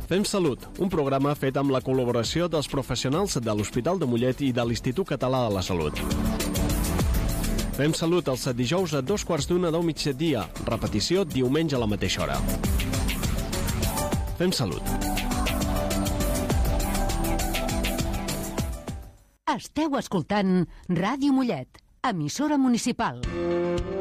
Fem Salut, un programa fet amb la col·laboració dels professionals de l'Hospital de Mollet i de l'Institut Català de la Salut. Fem Salut els dijous a 2:15 del migdia, repetició diumenge a la mateixa hora. Fem Salut. Esteu escoltant Ràdio Mollet, emissora municipal.